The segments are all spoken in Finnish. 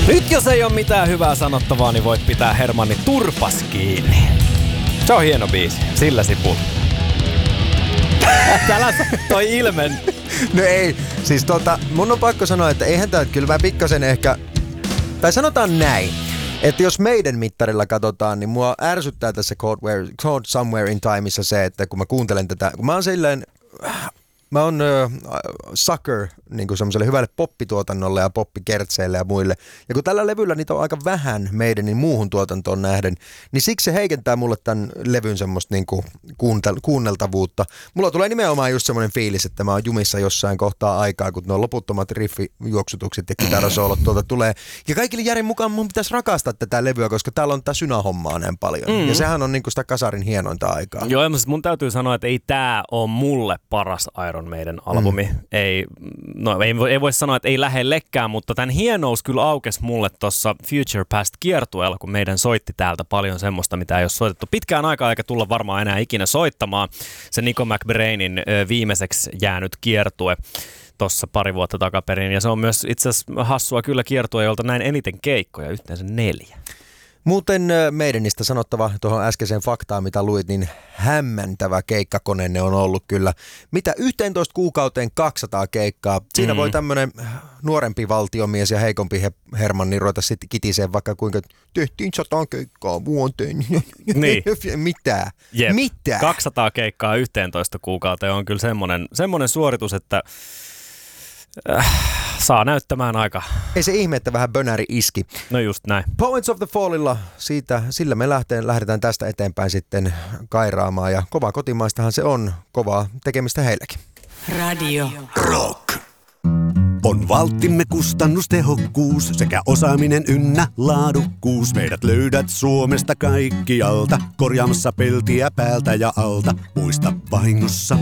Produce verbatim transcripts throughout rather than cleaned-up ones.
Nyt jos ei ole mitään hyvää sanottavaa, niin voit pitää Hermanni turpas kiinni. Se on hieno biisi. Sillä sipuli. Täällä toi ilmen. No ei, siis tota, mun on pakko sanoa, että eihän tää kyllä mä pikkasen ehkä, tai sanotaan näin, että jos meidän mittarilla katsotaan, niin mua ärsyttää tässä Caught Somewhere in Timeissa se, että kun mä kuuntelen tätä, kun mä oon silleen, mä oon uh, sucker niin semmoiselle hyvälle poppituotannolle ja poppikertseille ja muille. Ja kun tällä levyllä niitä on aika vähän meidän niin muuhun tuotantoon nähden, niin siksi se heikentää mulle tämän levyn semmoista niin kuin kuuntel- kuunneltavuutta. Mulla tulee nimenomaan just semmoinen fiilis, että mä oon jumissa jossain kohtaa aikaa, kun nuo loputtomat riffijuoksutukset ja kitarasoolot tuolta tulee. Ja kaikille järjen mukaan mun pitäisi rakastaa tätä levyä, koska täällä on tää synähommaa näin paljon. Mm-hmm. Ja sehän on niin kuin sitä kasarin hienointa aikaa. Joo, mutta mun täytyy sanoa, että ei tää ole mulle paras Iron Maiden albumi. Mm. Ei, no ei, ei voi sanoa, että ei lähellekään, mutta tämän hienous kyllä aukesi mulle tuossa Future Past -kiertueella, kun meidän soitti täältä paljon semmoista, mitä ei ole soitettu pitkään aikaa eikä tulla varmaan enää ikinä soittamaan. Se Nico McBrainin viimeiseksi jäänyt kiertue tuossa pari vuotta takaperin. Ja se on myös itse asiassa hassua kyllä kiertue, jolta näin eniten keikkoja, yhteensä neljä. Muuten meidänistä sanottava tuohon äskeiseen faktaan, mitä luit, niin hämmentävä keikkakonenne on ollut kyllä. Mitä yhteentoista kuukauteen kaksisataa keikkaa. Siinä mm. voi tämmöinen nuorempi valtiomies ja heikompi he- Hermanni ruveta sitten kitiseen vaikka kuinka tehtiin sata keikkaa vuoteen. Niin. Mitä? Jep. Mitä? kaksisataa keikkaa yhteentoista kuukauteen on kyllä semmoinen, semmoinen suoritus, että äh, saa näyttämään aika. Ei se ihme, että vähän bönäri iski. No just näin. Poets of the Fallilla, siitä, sillä me lähteen, lähdetään tästä eteenpäin sitten kairaamaan. Ja kovaa kotimaistahan se on, kovaa tekemistä heilläkin. Radio Rock. On valttimme kustannustehokkuus sekä osaaminen ynnä laadukkuus. Meidät löydät Suomesta kaikkialta, korjaamassa peltiä päältä ja alta. Muista vahingossa,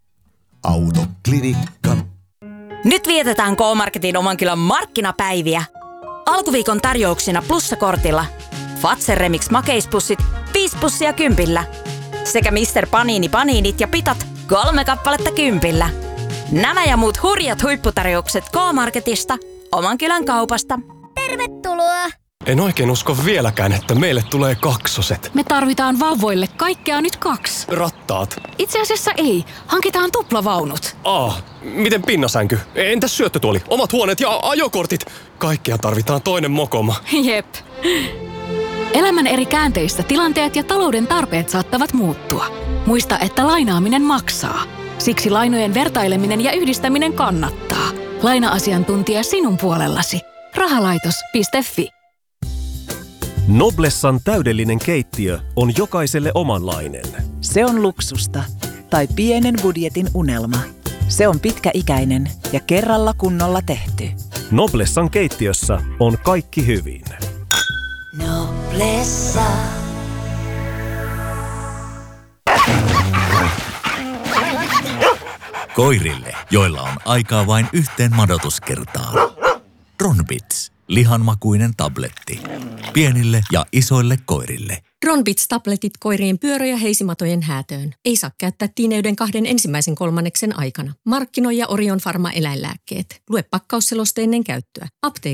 Autoklinikka. Nyt vietetään K-Marketin oman kylän markkinapäiviä. Alkuviikon tarjouksina plussakortilla Fazer Remix makeispussit viisi pussia kympillä. Sekä mister Panini paniinit ja pitat kolme kappaletta kympillä. Nämä ja muut hurjat huipputarjoukset K-Marketista, oman kylän kaupasta. Tervetuloa! En oikein usko vieläkään, että meille tulee kaksoset. Me tarvitaan vauvoille kaikkea nyt kaksi. Rattaat. Itse asiassa ei. Hankitaan tuplavaunut. Ah, miten pinnasänky? Entäs syöttötuoli? Omat huoneet ja ajokortit? Kaikkea tarvitaan toinen mokoma. Jep. Elämän eri käänteistä tilanteet ja talouden tarpeet saattavat muuttua. Muista, että lainaaminen maksaa. Siksi lainojen vertaileminen ja yhdistäminen kannattaa. Laina-asiantuntija sinun puolellasi. rahalaitos piste fi. Noblessan täydellinen keittiö on jokaiselle omanlainen. Se on luksusta tai pienen budjetin unelma. Se on pitkäikäinen ja kerralla kunnolla tehty. Noblessan keittiössä on kaikki hyvin. Noblessa. Koirille, joilla on aikaa vain yhteen madotuskertaan. Ronbits, lihanmakuinen tabletti. Pienille ja isoille koirille. Ronbits-tabletit koirien pyörä- ja heisimatojen häätöön. Ei saa käyttää tiineyden kahden ensimmäisen kolmanneksen aikana. Markkinoi ja Orion Pharma eläinlääkkeet. Lue pakkausseloste ennen käyttöä. Apteekki.